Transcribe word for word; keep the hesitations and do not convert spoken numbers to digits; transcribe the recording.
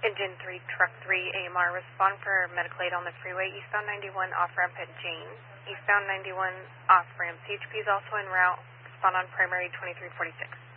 Engine three, Truck three, A M R, respond for medical aid on the freeway, eastbound ninety-one, off-ramp at Jane. Eastbound ninety-one, off-ramp. C H P is also en route. Respond on primary twenty-three forty-six.